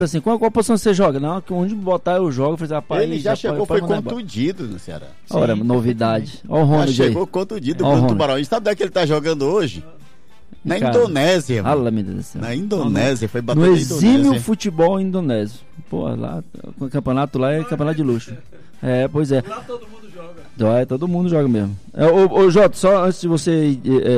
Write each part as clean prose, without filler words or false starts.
assim, qual posição você joga? Não, que onde botar eu jogo. Eu falei, rapaz, ele já chegou, foi contundido no Ceará. Ora, novidade. Olha o Ronald já chegou contundido no Tubarão. E sabe onde é que ele tá jogando hoje? Na Indonésia, mano. Meu Deus do céu. Na Indonésia, foi bater no exímio futebol indonésio. Pô, lá, o campeonato lá é campeonato de luxo. Pois é. Lá todo mundo joga. Todo mundo joga mesmo. Ô Jota, só antes de você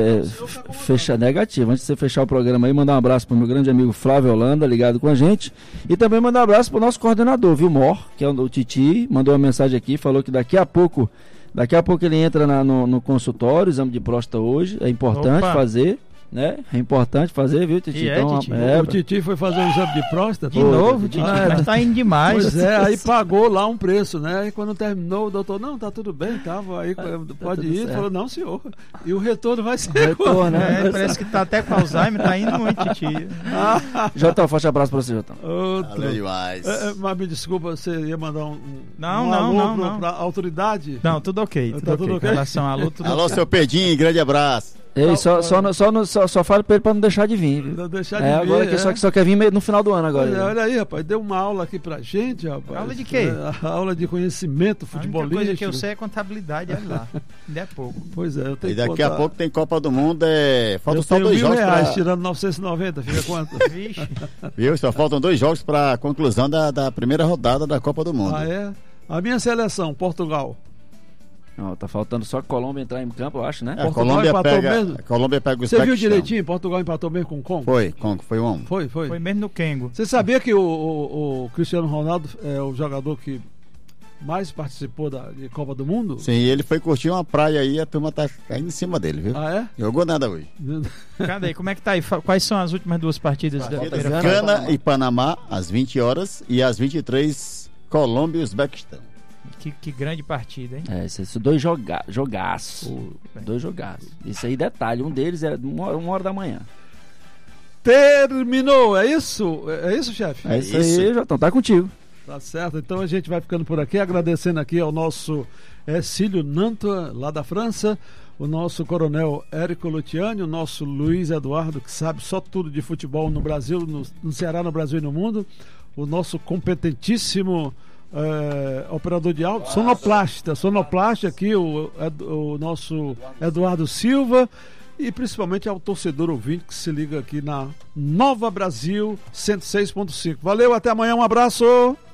fechar, negativo, antes de você fechar o programa aí, mandar um abraço pro meu grande amigo Flávio Holanda, ligado com a gente. E também mandar um abraço pro nosso coordenador, viu, Mor, que é o Titi, mandou uma mensagem aqui, falou que daqui a pouco ele entra no consultório, exame de próstata hoje, é importante fazer. Né? É importante fazer, viu, Titi? Então, Titi? O Titi foi fazer um exame de próstata. De novo, Titi? Mas tá indo demais. Pois é, aí pagou lá um preço, né? E quando terminou, o doutor, não, tá tudo bem, tava aí, pode ir. Falou, não, senhor. E o retorno vai ser. Né? Parece que tá até com Alzheimer, tá indo muito, Titi. Jotão, forte abraço pra você, Jotão. Valeu demais. Mas me desculpa, você ia mandar não. pra autoridade? Não, tudo ok. Tudo ok. Em relação à luta, alô, seu Pedinho, grande abraço. Ei, só falo pra ele pra não deixar de vir, viu? Não deixar de vir. Agora que só quer vir no final do ano agora. Olha aí, rapaz, deu uma aula aqui pra gente, rapaz. Aula de quê? Aula de conhecimento futebolístico. A única coisa que eu sei é contabilidade, olha lá. Ainda é pouco. Pois é, eu tenho que daqui a pouco tem Copa do Mundo, faltam só 2 jogos reais, tirando 990, fica quanto? Vixe. Viu? Só faltam 2 jogos pra conclusão da primeira rodada da Copa do Mundo. Ah, é? A minha seleção, Portugal. Não, tá faltando só a Colômbia entrar em campo, eu acho, né? A Colômbia pega o Você viu direitinho? Portugal empatou mesmo com o Congo? Foi um. Foi mesmo no Kengo. Você sabia que o Cristiano Ronaldo é o jogador que mais participou de Copa do Mundo? Sim, ele foi curtir uma praia aí, a turma tá caindo em cima dele, viu? Ah, é? Jogou nada hoje. Cadê? Como é que tá aí? Quais são as últimas 2 partidas? Gana e Panamá, às 20 horas, e às 23, Colômbia e Uzbequistão. Que grande partida, hein? Esses 2 jogaços. 2 jogaços. Isso aí, detalhe, um deles é 1h da manhã. Terminou, é isso? É isso, chefe? É isso aí, Jotão, tá contigo. Tá certo, então a gente vai ficando por aqui, agradecendo aqui ao nosso Cílio Nantua, lá da França, o nosso coronel Érico Lutiani, o nosso Luiz Eduardo, que sabe só tudo de futebol no Brasil, no Ceará, no Brasil e no mundo, o nosso competentíssimo operador de áudio, sonoplasta aqui, o nosso Eduardo Silva, e principalmente ao torcedor ouvinte que se liga aqui na Nova Brasil 106.5. Valeu, até amanhã, um abraço!